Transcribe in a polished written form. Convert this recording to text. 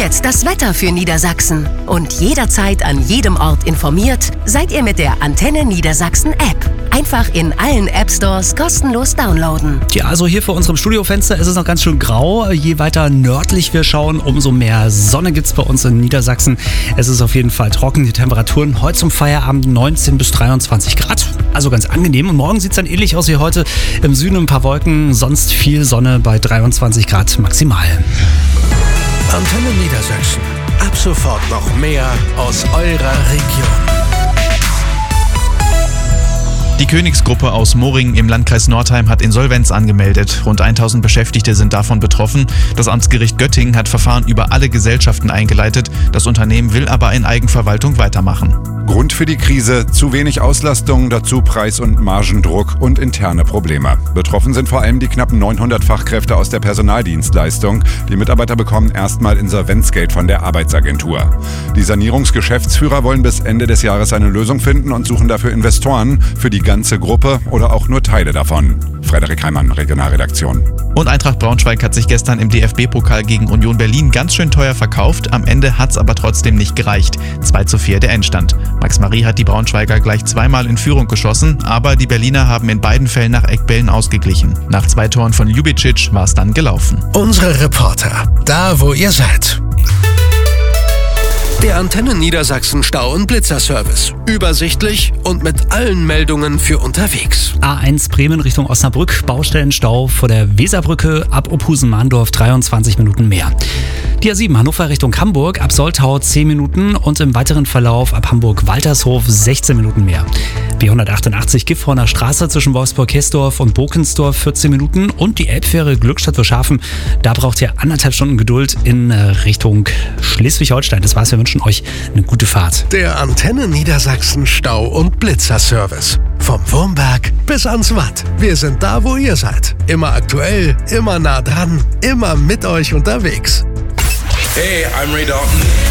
jetzt das Wetter für Niedersachsen. Und jederzeit an jedem Ort informiert seid ihr mit der Antenne Niedersachsen App. Einfach in allen App-Stores kostenlos downloaden. Ja, also hier vor unserem Studiofenster ist es noch ganz schön grau. Je weiter nördlich wir schauen, umso mehr Sonne gibt es bei uns in Niedersachsen. Es ist auf jeden Fall trocken. Die Temperaturen heute zum Feierabend 19 bis 23 Grad. Also ganz angenehm. Und morgen sieht es dann ähnlich aus wie heute. Im Süden ein paar Wolken, sonst viel Sonne bei 23 Grad maximal. Antenne Niedersachsen. Ab sofort noch mehr aus eurer Region. Die Königsgruppe aus Moringen im Landkreis Northeim hat Insolvenz angemeldet. Rund 1000 Beschäftigte sind davon betroffen. Das Amtsgericht Göttingen hat Verfahren über alle Gesellschaften eingeleitet. Das Unternehmen will aber in Eigenverwaltung weitermachen. Grund für die Krise: zu wenig Auslastung, dazu Preis- und Margendruck und interne Probleme. Betroffen sind vor allem die knapp 900 Fachkräfte aus der Personaldienstleistung. Die Mitarbeiter bekommen erstmal Insolvenzgeld von der Arbeitsagentur. Die Sanierungsgeschäftsführer wollen bis Ende des Jahres eine Lösung finden und suchen dafür Investoren für die ganze Gruppe oder auch nur Teile davon. Frederik Heimann, Regionalredaktion. Und Eintracht Braunschweig hat sich gestern im DFB-Pokal gegen Union Berlin ganz schön teuer verkauft. Am Ende hat es aber trotzdem nicht gereicht. 2:4 der Endstand. Max Marie hat die Braunschweiger gleich zweimal in Führung geschossen, aber die Berliner haben in beiden Fällen nach Eckbällen ausgeglichen. Nach 2 Toren von Ljubicic war es dann gelaufen. Unsere Reporter, da wo ihr seid. Der Antenne Niedersachsen Stau- und Blitzerservice. Übersichtlich und mit allen Meldungen für unterwegs. A1 Bremen Richtung Osnabrück, Baustellenstau vor der Weserbrücke, ab Opusen-Mahndorf 23 Minuten mehr. Die A7 Hannover Richtung Hamburg, ab Soltau 10 Minuten und im weiteren Verlauf ab Hamburg-Waltershof 16 Minuten mehr. B188 Gifhorner Straße zwischen Wolfsburg-Hessdorf und Bokensdorf 14 Minuten und die Elbfähre Glückstadt-Wilschafen, da braucht ihr 1,5 Stunden Geduld in Richtung Schleswig-Holstein. Das war's, wir wünschen euch eine gute Fahrt. Der Antenne Niedersachsen Stau- und Blitzerservice. Vom Wurmberg bis ans Watt. Wir sind da, wo ihr seid. Immer aktuell, immer nah dran, immer mit euch unterwegs. Hey, I'm Ray Dalton.